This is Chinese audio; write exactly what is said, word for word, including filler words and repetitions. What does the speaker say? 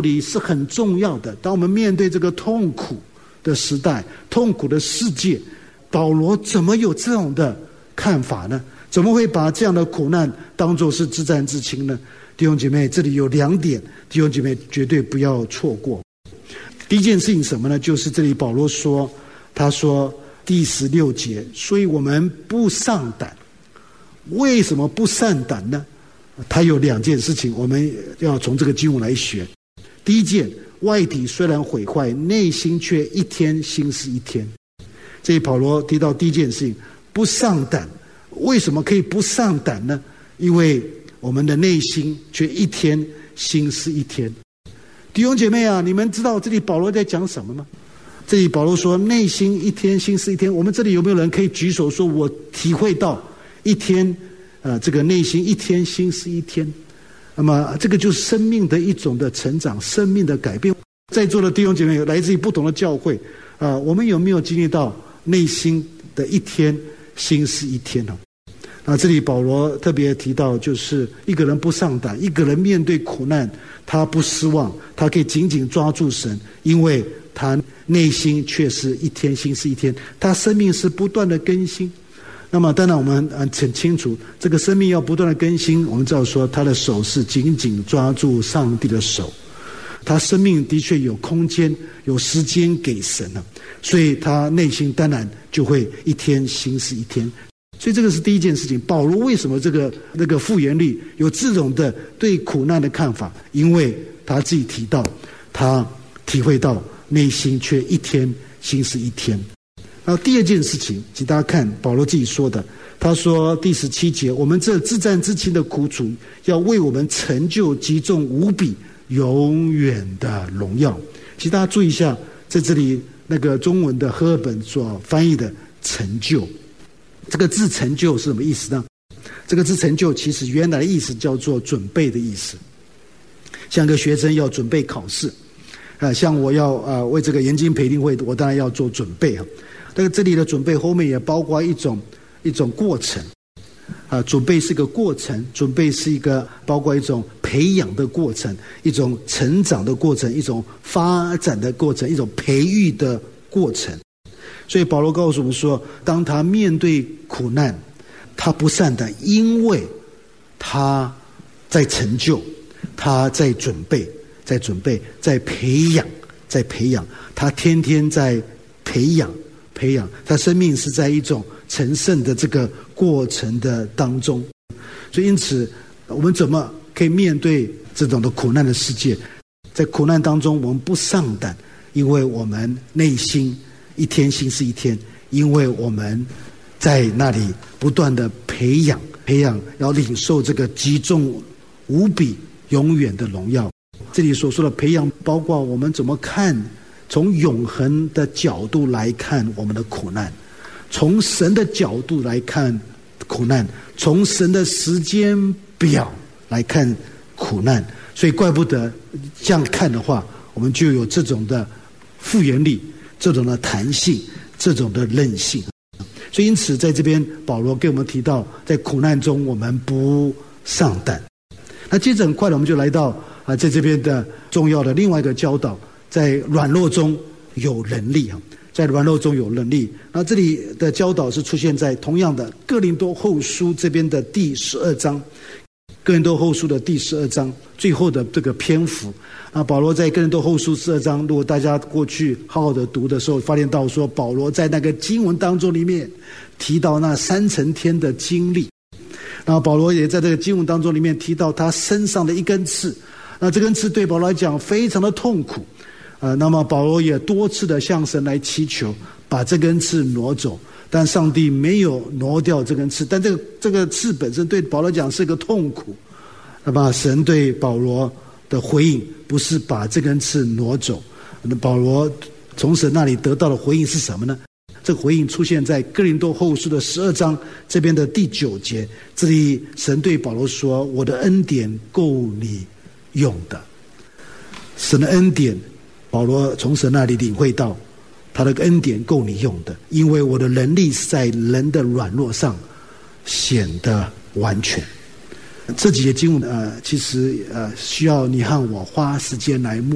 理是很重要的。当我们面对这个痛苦的时代、痛苦的世界，保罗怎么有这种的看法呢？怎么会把这样的苦难当作是至战至轻呢？弟兄姐妹，这里有两点，弟兄姐妹绝对不要错过。第一件事情什么呢？就是这里保罗说，他说第十六节，所以我们不丧胆。为什么不丧胆呢？他有两件事情，我们要从这个经文来学。第一件，外体虽然毁坏，内心却一天新似一天。这里保罗提到第一件事情，不丧胆。为什么可以不丧胆呢？因为我们的内心却一天新似一天。弟兄姐妹啊，你们知道这里保罗在讲什么吗？这里保罗说内心一天新似一天。我们这里有没有人可以举手说，我体会到一天呃，这个内心一天新似一天？那么这个就是生命的一种的成长，生命的改变。在座的弟兄姐妹来自于不同的教会啊、呃，我们有没有经历到内心的一天新似一天呢？啊，这里保罗特别提到，就是一个人不丧胆，一个人面对苦难，他不失望，他可以紧紧抓住神，因为他内心却是一天新似一天，他生命是不断的更新。那么当然我们很清楚，这个生命要不断的更新，我们知道说他的手是紧紧抓住上帝的手，他生命的确有空间有时间给神了，所以他内心当然就会一天新似一天。所以这个是第一件事情。保罗为什么这个那个复原力有这种的对苦难的看法？因为他自己提到，他体会到内心却一天新似一天。然后第二件事情，请大家看保罗自己说的，他说第十七节，我们这至战至轻的苦楚，要为我们成就极重无比永远的荣耀。其实大家注意一下，在这里那个中文的和合本所翻译的成就，这个字成就是什么意思呢？这个字成就其实原来的意思叫做准备的意思。像一个学生要准备考试，呃，像我要呃为这个研经培灵会，我当然要做准备啊。但是这里的准备后面也包括一种一种过程，啊、呃，准备是一个过程，准备是一个包括一种培养的过程，一种成长的过程，一种发展的过程，一种培育的过程。所以保罗告诉我们说，当他面对苦难，他不丧胆，因为他在成就，他在准备，在准备，在培养，在培养，他天天在培养培养，他生命是在一种成圣的这个过程的当中。所以因此我们怎么可以面对这种的苦难的世界？在苦难当中我们不丧胆，因为我们内心一天新似一天，因为我们在那里不断的培养培养，要领受这个极重无比永远的荣耀。这里所说的培养包括我们怎么看，从永恒的角度来看我们的苦难，从神的角度来看苦难，从神的时间表来看苦难。所以怪不得这样看的话，我们就有这种的复原力，这种的弹性，这种的韧性。所以因此在这边保罗给我们提到，在苦难中我们不丧胆。那接着很快的我们就来到啊，在这边的重要的另外一个教导，在软弱中有能力啊，在软弱中有能力。那这里的教导是出现在同样的哥林多后书这边的第十二章，哥林多后书的第十二章最后的这个篇幅。啊，保罗在哥林多后书十二章，如果大家过去好好的读的时候，发现到说保罗在那个经文当中里面提到那三层天的经历。然后保罗也在这个经文当中里面提到他身上的一根刺，那这根刺对保罗来讲非常的痛苦，呃，那么保罗也多次的向神来祈求把这根刺挪走，但上帝没有挪掉这根刺，但这个这个刺本身对保罗讲是个痛苦。那么神对保罗的回应不是把这根刺挪走，那保罗从神那里得到的回应是什么呢？这个回应出现在哥林多后书的十二章这边的第九节，这里神对保罗说，我的恩典够你用的。神的恩典，保罗从神那里领会到他的恩典够你用的，因为我的能力是在人的软弱上显得完全。这几节经文呃，其实呃需要你和我花时间来默